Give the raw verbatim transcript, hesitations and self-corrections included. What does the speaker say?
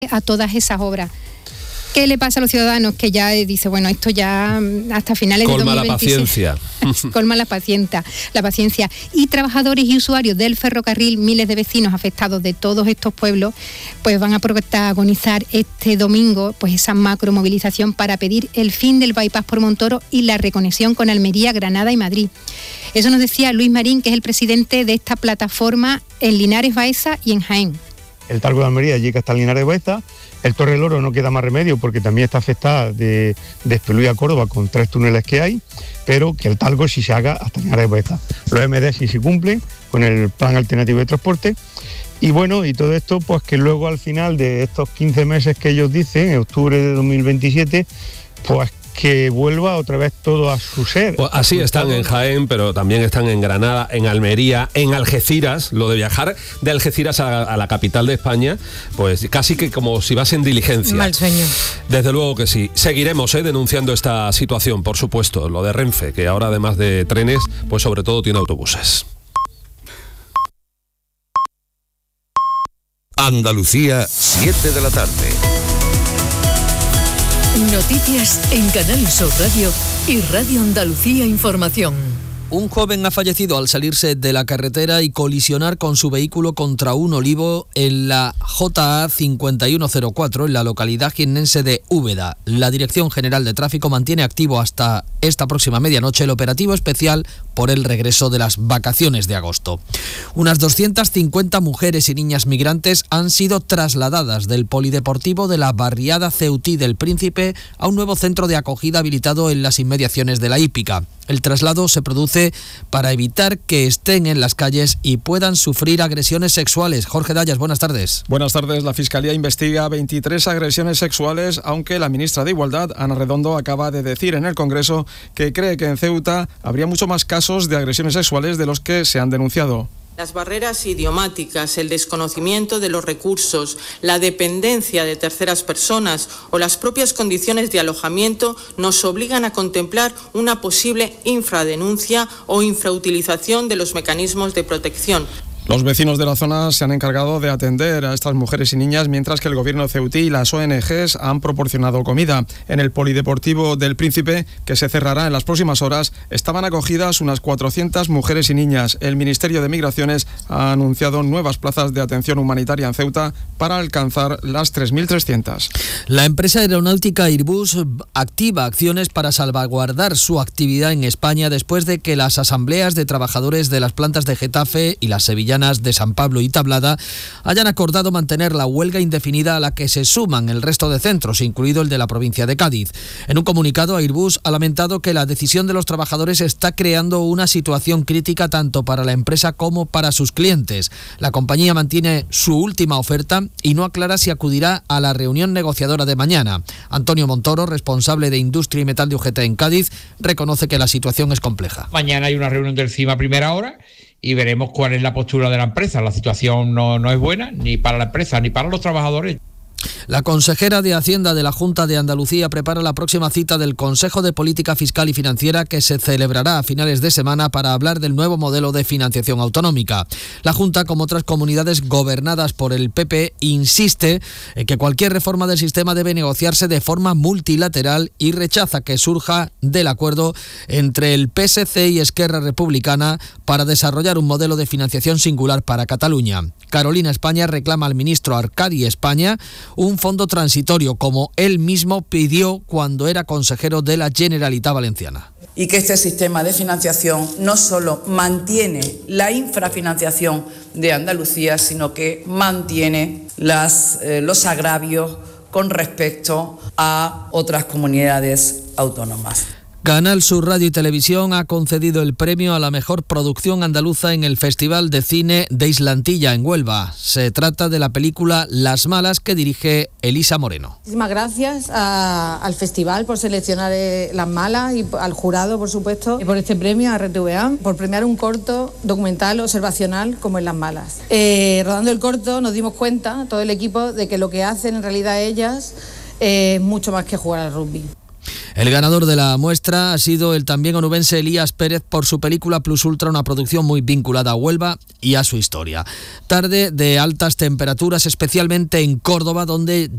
a todas esas obras. ¿Qué le pasa a los ciudadanos? Que ya dice, bueno, esto ya hasta finales colma de dos mil veintiséis. La paciencia. Colma la paciencia, la paciencia. Y trabajadores y usuarios del ferrocarril, miles de vecinos afectados de todos estos pueblos, pues van a protagonizar este domingo pues esa macromovilización para pedir el fin del bypass por Montoro y la reconexión con Almería, Granada y Madrid. Eso nos decía Luis Marín, que es el presidente de esta plataforma en Linares, Baeza y en Jaén. El Talgo de Almería llega hasta Linares, Baeza. El Torre del Oro no queda más remedio porque también está afectada de, de Espelú a Córdoba con tres túneles que hay, pero que el Talgo sí se haga hasta Linares, Baeza. Los M D sí se cumplen con el plan alternativo de transporte. Y bueno, y todo esto, pues que luego al final de estos quince meses que ellos dicen, en octubre de dos mil veintisiete, pues que vuelva otra vez todo a su ser. Pues así están en Jaén, pero también están en Granada, en Almería, en Algeciras. Lo de viajar de Algeciras a, a la capital de España, pues casi que como si vas en diligencia. Mal sueño. Desde luego que sí. Seguiremos ¿eh? denunciando esta situación, por supuesto. Lo de Renfe, que ahora además de trenes, pues sobre todo tiene autobuses. Andalucía, siete de la tarde. Noticias en Canal Sur Radio y Radio Andalucía Información. Un joven ha fallecido al salirse de la carretera y colisionar con su vehículo contra un olivo en la J A cincuenta y uno cero cuatro en la localidad jiennense de Úbeda. La Dirección General de Tráfico mantiene activo hasta esta próxima medianoche el operativo especial por el regreso de las vacaciones de agosto. Unas doscientas cincuenta mujeres y niñas migrantes han sido trasladadas del polideportivo de la barriada Ceutí del Príncipe a un nuevo centro de acogida habilitado en las inmediaciones de la hípica. El traslado se produce para evitar que estén en las calles y puedan sufrir agresiones sexuales. Jorge Dayas, buenas tardes. Buenas tardes. La Fiscalía investiga veintitrés agresiones sexuales, aunque la ministra de Igualdad, Ana Redondo, acaba de decir en el Congreso que cree que en Ceuta habría mucho más casos de agresiones sexuales de los que se han denunciado. Las barreras idiomáticas, el desconocimiento de los recursos, la dependencia de terceras personas o las propias condiciones de alojamiento nos obligan a contemplar una posible infradenuncia o infrautilización de los mecanismos de protección. Los vecinos de la zona se han encargado de atender a estas mujeres y niñas, mientras que el gobierno ceutí y las O N Ges han proporcionado comida. En el polideportivo del Príncipe, que se cerrará en las próximas horas, estaban acogidas unas cuatrocientas mujeres y niñas. El Ministerio de Migraciones ha anunciado nuevas plazas de atención humanitaria en Ceuta para alcanzar las tres mil trescientas. La empresa aeronáutica Airbus activa acciones para salvaguardar su actividad en España después de que las asambleas de trabajadores de las plantas de Getafe y las sevillanas de San Pablo y Tablada hayan acordado mantener la huelga indefinida a la que se suman el resto de centros, incluido el de la provincia de Cádiz. En un comunicado, Airbus ha lamentado que la decisión de los trabajadores está creando una situación crítica tanto para la empresa como para sus clientes. La compañía mantiene su última oferta y no aclara si acudirá a la reunión negociadora de mañana. Antonio Montoro, responsable de Industria y Metal de U G T en Cádiz, reconoce que la situación es compleja. Mañana hay una reunión del C I M a primera hora y veremos cuál es la postura de la empresa. La situación no, no es buena ni para la empresa ni para los trabajadores. La consejera de Hacienda de la Junta de Andalucía prepara la próxima cita del Consejo de Política Fiscal y Financiera, que se celebrará a finales de semana para hablar del nuevo modelo de financiación autonómica. La Junta, como otras comunidades gobernadas por el P P, insiste en que cualquier reforma del sistema debe negociarse de forma multilateral y rechaza que surja del acuerdo entre el P S C y Esquerra Republicana para desarrollar un modelo de financiación singular para Cataluña. Carolina España reclama al ministro Arcadi España un fondo transitorio, como él mismo pidió cuando era consejero de la Generalitat Valenciana. Y que este sistema de financiación no solo mantiene la infrafinanciación de Andalucía, sino que mantiene las, eh, los agravios con respecto a otras comunidades autónomas. Canal Sur Radio y Televisión ha concedido el premio a la mejor producción andaluza en el Festival de Cine de Islantilla, en Huelva. Se trata de la película Las Malas, que dirige Elisa Moreno. Muchísimas gracias a, al festival por seleccionar eh, Las Malas y al jurado, por supuesto, y por este premio a R T V A, por premiar un corto documental observacional como es Las Malas. Eh, rodando el corto nos dimos cuenta, todo el equipo, de que lo que hacen en realidad ellas eh, es mucho más que jugar al rugby. El ganador de la muestra ha sido el también onubense Elías Pérez por su película Plus Ultra, una producción muy vinculada a Huelva y a su historia. Tarde de altas temperaturas, especialmente en Córdoba, donde